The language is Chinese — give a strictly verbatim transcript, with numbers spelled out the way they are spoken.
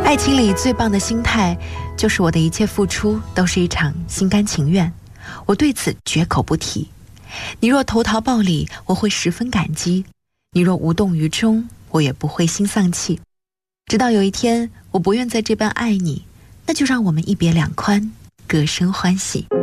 爱情里最棒的心态，就是我的一切付出都是一场心甘情愿，我对此绝口不提。你若投桃报李，我会十分感激；你若无动于衷，我也不会心丧气。直到有一天，我不愿再这般爱你，那就让我们一别两宽，各生欢喜。